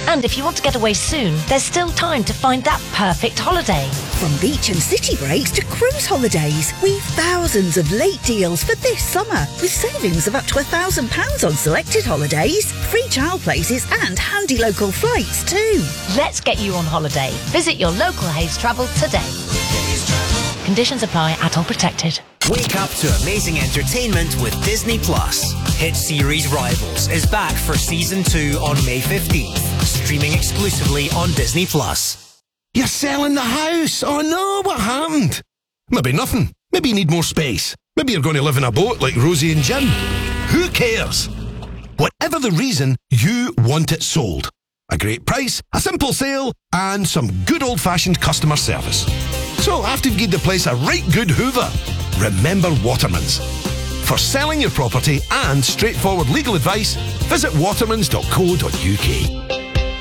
And if you want to get away soon, there's still time to find that perfect holiday. From beach and city breaks to cruise holidays, we've thousands of late deals for this summer, with savings of up to £1,000 on selected holidays, free child places and handy local flights too. Let's get you on holiday. Visit your local Hays Travel today. Conditions apply, ATOL protected. Wake up to amazing entertainment with Disney Plus. Hit series Rivals is back for season 2 on May 15th, streaming exclusively on Disney Plus. You're selling the house? Oh no, what happened? Maybe nothing. Maybe you need more space. Maybe you're going to live in a boat like Rosie and Jim. Who cares? Whatever the reason, you want it sold. A great price, a simple sale, and some good old-fashioned customer service. So after you've given the place a right good hoover, remember Watermans. For selling your property and straightforward legal advice, visit watermans.co.uk.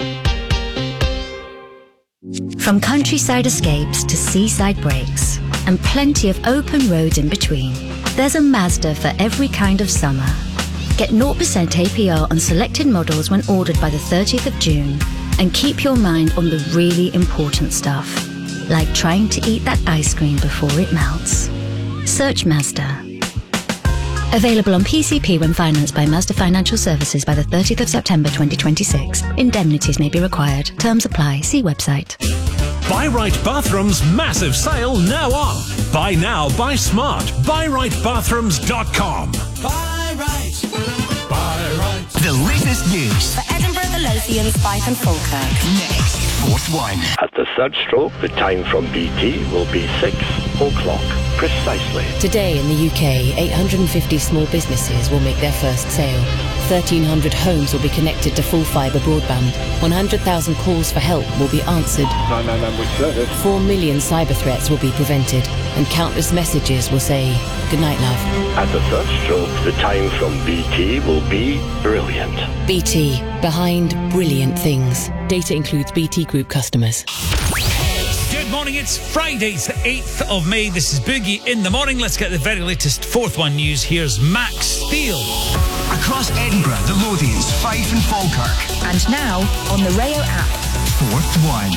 From countryside escapes to seaside breaks, and plenty of open roads in between, there's a Mazda for every kind of summer. Get 0% APR on selected models when ordered by the 30th of June, and keep your mind on the really important stuff, like trying to eat that ice cream before it melts. Search Mazda. Available on PCP when financed by Mazda Financial Services by the 30th of September 2026. Indemnities may be required. Terms apply. See website. Buy Right Bathrooms massive sale now on. Buy now, buy smart. BuyRightBathrooms.com. Buy right. Buy right. The latest news for Edinburgh, the Lothians, Fife and Falkirk. next. Fourth one. At the third stroke, the time from BT will be 6 o'clock precisely. Today in the UK, 850 small businesses will make their first sale. 1,300 homes will be connected to full fibre broadband. 100,000 calls for help will be answered. 4 million cyber threats will be prevented. And countless messages will say, "Good night, love." At the third stroke, the time from BT will be brilliant. BT, behind brilliant things. Data includes BT Group customers. Good morning, it's Friday, it's the 8th of May. This is Boogie in the Morning. Let's get the very latest Fourth One news. Here's Max Steele. Across Edinburgh, the Lothians, Fife and Falkirk. And now on the Rayo app. Fourth One.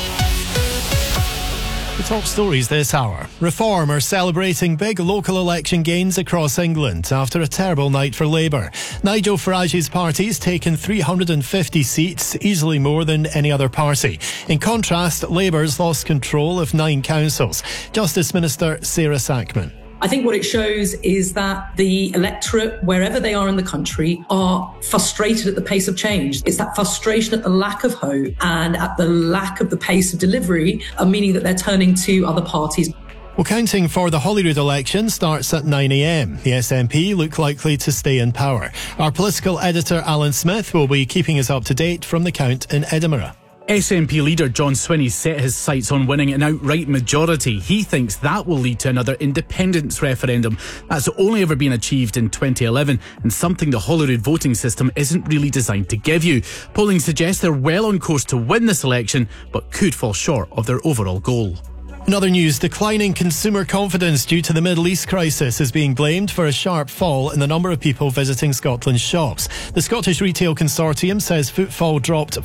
The top stories this hour. Reform are celebrating big local election gains across England after a terrible night for Labour. Nigel Farage's party's taken 350 seats, easily more than any other party. In contrast, Labour's lost control of 9 councils. Justice Minister Sarah Sackman. I think what it shows is that the electorate, wherever they are in the country, are frustrated at the pace of change. It's that frustration at the lack of hope and at the lack of the pace of delivery, meaning that they're turning to other parties. Well, counting for the Holyrood election starts at 9 a.m. The SNP look likely to stay in power. Our political editor Alan Smith will be keeping us up to date from the count in Edinburgh. SNP leader John Swinney set his sights on winning an outright majority. He thinks that will lead to another independence referendum. That's only ever been achieved in 2011 and something the Holyrood voting system isn't really designed to give you. Polling suggests they're well on course to win this election, but could fall short of their overall goal. In other news, declining consumer confidence due to the Middle East crisis is being blamed for a sharp fall in the number of people visiting Scotland's shops. The Scottish Retail Consortium says footfall dropped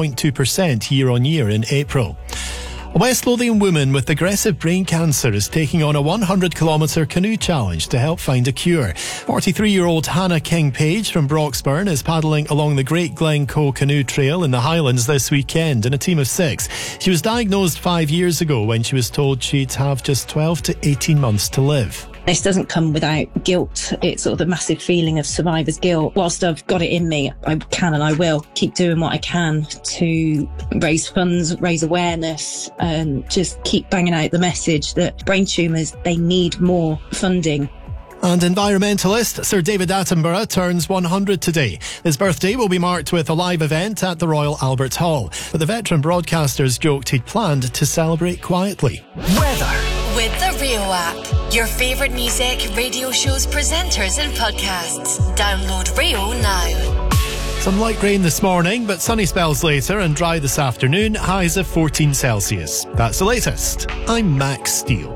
5.2% year on year in April. A West Lothian woman with aggressive brain cancer is taking on a 100-kilometre canoe challenge to help find a cure. 43-year-old Hannah King-Page from Broxburn is paddling along the Great Glencoe Canoe Trail in the Highlands this weekend in a team of 6. She was diagnosed 5 years ago when she was told she'd have just 12 to 18 months to live. This doesn't come without guilt. It's sort of the massive feeling of survivor's guilt. Whilst I've got it in me, I can and I will keep doing what I can to raise funds, raise awareness, and just keep banging out the message that brain tumours, they need more funding. And environmentalist Sir David Attenborough turns 100 today. His birthday will be marked with a live event at the Royal Albert Hall. But the veteran broadcasters joked he'd planned to celebrate quietly. Weather. With the Rayo app. Your favourite music, radio shows, presenters and podcasts. Download Rayo now. Some light rain this morning, but sunny spells later and dry this afternoon. Highs of 14 Celsius. That's the latest. I'm Max Steele.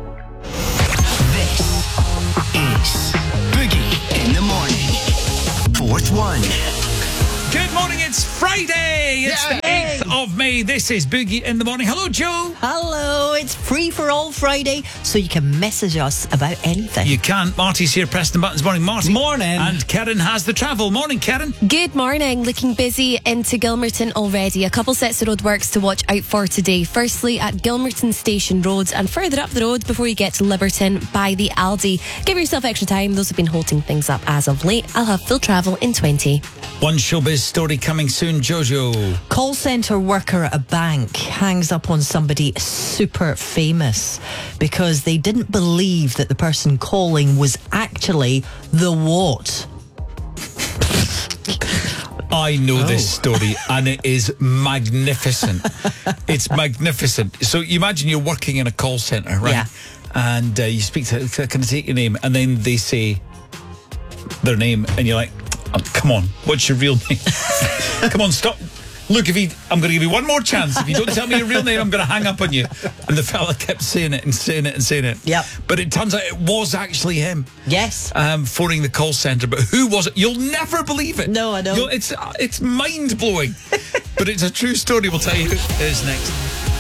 It's Boogie in the Morning. Fourth One. Good morning, it's Friday. It's the 8th 8th of May. This is Boogie in the Morning. Hello, Joe. Hello. It's Free for All Friday, so you can message us about anything. You can. Marty's here, pressing buttons. Morning, Marty. Morning. And Karen has the travel. Morning, Karen. Good morning. Looking busy into Gilmerton already. A couple sets of roadworks to watch out for today. Firstly, at Gilmerton Station Road and further up the road before you get to Liberton by the Aldi. Give yourself extra time. Those have been holding things up as of late. I'll have full travel in 20. One showbiz story coming soon, Jojo. Call centre worker at a bank hangs up on somebody super famous because they didn't believe that the person calling was actually the what? I know this story and it is magnificent. It's magnificent. So you imagine you're working in a call centre, right? Yeah. And you speak to, can I take your name? And then they say their name and you're like, oh, come on, what's your real name? Come on, stop. Look, I'm going to give you one more chance. If you don't tell me your real name, I'm going to hang up on you. And the fella kept saying it and saying it and saying it. Yep. But it turns out it was actually him. Yes. Phoning the call centre. But who was it? You'll never believe it. No, I don't. It's mind-blowing. But it's a true story. We'll tell you who it is next.